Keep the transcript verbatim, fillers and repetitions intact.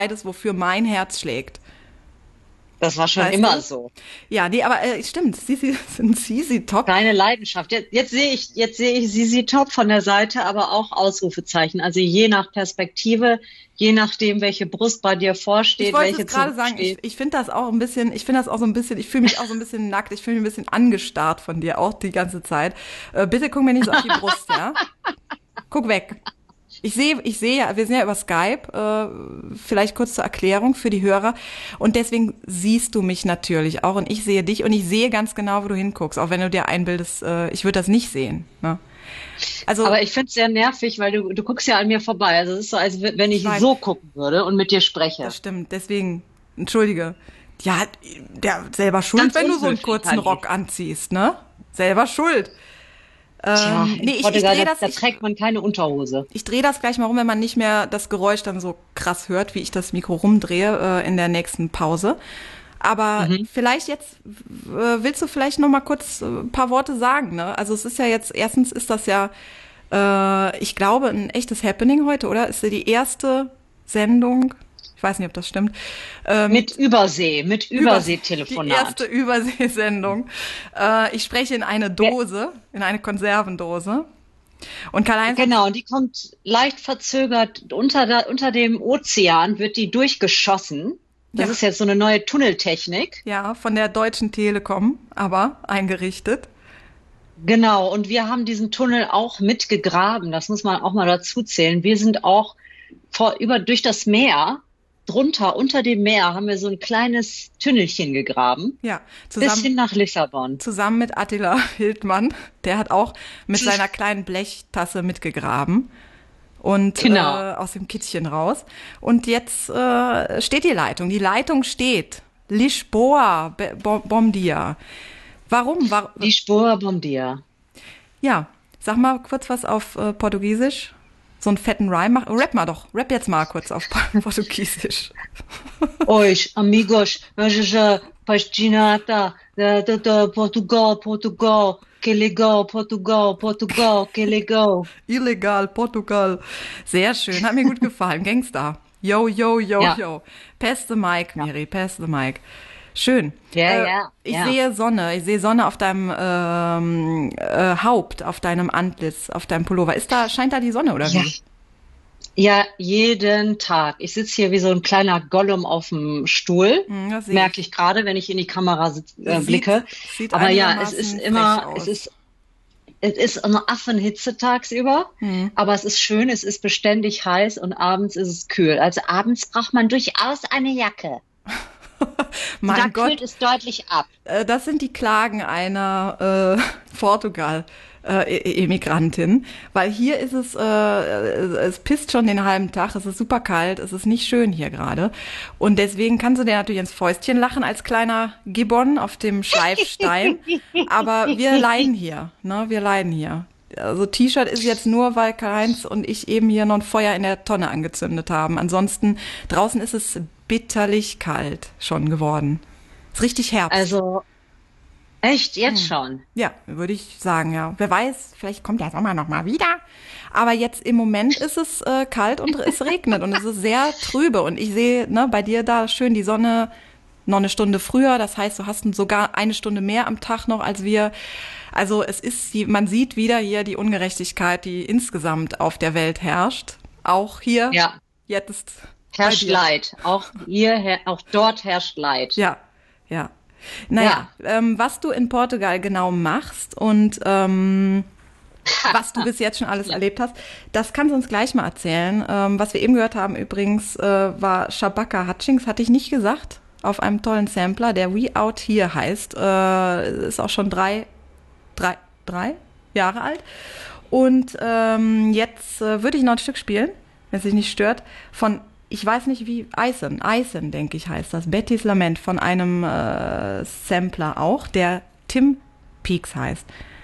beides, wofür mein Herz schlägt. Das war schon Weißt immer du? so. Ja, nee, aber äh, stimmt, Sisi, ein Sisi Top. Deine Leidenschaft. Jetzt, jetzt sehe ich, jetzt sehe ich Sisi Top von der Seite, aber auch Ausrufezeichen. Also je nach Perspektive, je nachdem, welche Brust bei dir Ich vorsteht, wollte welche es gerade sagen, ich, zurücksteht. ich finde das auch ein bisschen, ich finde das auch so ein bisschen, ich fühle mich auch so ein bisschen nackt, ich fühle mich ein bisschen angestarrt von dir, auch die ganze Zeit. Äh, bitte guck mir nicht so auf die Brust, ja? Guck weg. Ich sehe, ich sehe ja, wir sind ja über Skype, äh, vielleicht kurz zur Erklärung für die Hörer. Und deswegen siehst du mich natürlich auch und ich sehe dich und ich sehe ganz genau, wo du hinguckst, auch wenn du dir einbildest, äh, ich würde das nicht sehen. Ne? Also, Aber ich finde es sehr nervig, weil du, du guckst ja an mir vorbei. Also es ist so, als wenn ich ich weiß, so gucken würde und mit dir das spreche. stimmt, deswegen, entschuldige. Ja, der selber schuld, Ganz wenn du so einen unhöflich kurzen eigentlich. Rock anziehst, ne? Selber schuld. Tja, Ähm, in nee, ich, ich Portugal, drehe da, das, da ich, trägt man keine Unterhose. ich drehe das gleich mal rum, wenn man nicht mehr das Geräusch dann so krass hört, wie ich das Mikro rumdrehe äh, in der nächsten Pause. Aber Mhm. vielleicht jetzt, äh, willst du vielleicht noch mal kurz äh, ein paar Worte sagen, ne? Also es ist ja jetzt, erstens ist das ja, äh, ich glaube, ein echtes Happening heute, oder? Ist ja die erste Sendung, ich weiß nicht, ob das stimmt, äh, Mit mit Übersee, mit Übersee, die erste Überseetelefonat. Überseesendung. Äh, ich spreche in eine Ja, Dose, in eine Konservendose. Und Karl-Heinz hat, genau, und die kommt leicht verzögert unter, der, unter dem Ozean, wird die durchgeschossen. Das ja, ist jetzt so eine neue Tunneltechnik. ja, von der Deutschen Telekom, aber eingerichtet. Genau, und wir haben diesen Tunnel auch mitgegraben. Das muss man auch mal dazu zählen. Wir sind auch vor, über, durch das Meer, drunter, unter dem Meer, haben wir so ein kleines Tünnelchen gegraben, Ja, bis zusammen, hin nach Lissabon. zusammen mit Attila Hildmann. Der hat auch mit seiner kleinen Blechtasse mitgegraben und äh, Genau. aus dem Kittchen raus. Und jetzt äh, steht die Leitung. Die Leitung steht. Lisboa, Be- Bom- Bom Dia. Warum? War, Lisboa, bom dia. ja, sag mal kurz was auf äh, Portugiesisch. So einen fetten Rhyme. Mach, rap mal doch. Rap jetzt mal kurz auf Portugiesisch. Oi, amigos, hoje já pastinata, da, da, da, Portugal, Portugal, que legal, Portugal, Portugal, que legal. Illegal, Portugal. Sehr schön, hat mir gut gefallen. Gangster. Yo, yo, yo, Ja, yo. Pass the mic, ja, Miri, pass the mic. Schön. ja, Äh, ja, ich ja. sehe Sonne. Ich sehe Sonne auf deinem ähm, äh, Haupt, auf deinem Antlitz, auf deinem Pullover. Ist da, scheint da die Sonne oder Ja, wie? ja, jeden Tag. Ich sitze hier wie so ein kleiner Gollum auf dem Stuhl, Hm, das sehe merke ich. ich gerade, wenn ich in die Kamera sitz, äh, Sieht, blicke. sieht Aber ja, es ist einigermaßen frech immer, es aus. ist, es ist eine Affenhitze tagsüber, Hm. aber es ist schön, es ist beständig heiß und abends ist es kühl. Also abends braucht man durchaus eine Jacke. Und da Mein kühlt Gott, es deutlich ab. äh, das sind die Klagen einer äh, Portugal. Äh, E- Emigrantin, weil hier ist es, äh, es pisst schon den halben Tag, es ist super kalt, es ist nicht schön hier gerade und deswegen kannst du dir natürlich ins Fäustchen lachen als kleiner Gibbon auf dem Schleifstein, aber wir leiden hier, ne, wir leiden hier. Also T-Shirt ist jetzt nur, weil Karl-Heinz und ich eben hier noch ein Feuer in der Tonne angezündet haben. Ansonsten draußen ist es bitterlich kalt schon geworden. Ist richtig Herbst. Also echt, jetzt schon. Ja, würde ich sagen, ja. Wer weiß, vielleicht kommt der Sommer noch mal wieder. Aber jetzt im Moment ist es äh, kalt und es regnet und es ist sehr trübe. Und ich sehe ne, bei dir da schön die Sonne noch eine Stunde früher. Das heißt, du hast sogar eine Stunde mehr am Tag noch als wir. Also es ist, die, man sieht wieder hier die Ungerechtigkeit, die insgesamt auf der Welt herrscht. Auch hier, Ja, jetzt bei herrscht dir. Leid. Auch hier, her auch dort herrscht Leid. Ja, ja. Naja, Ja. ähm, was du in Portugal genau machst und ähm, was du bis jetzt schon alles Ja. erlebt hast, das kannst du uns gleich mal erzählen. Ähm, was wir eben gehört haben übrigens, äh, war Shabaka Hutchings, hatte ich nicht gesagt, auf einem tollen Sampler, der We Out Here heißt. Äh, ist auch schon drei, drei, drei Jahre alt. Und ähm, jetzt äh, würde ich noch ein Stück spielen, wenn es dich nicht stört, von, ich weiß nicht wie, Eisen, Eisen, denke ich, heißt das, Bettys Lament von einem äh, Sampler auch, der Tim Peaks heißt.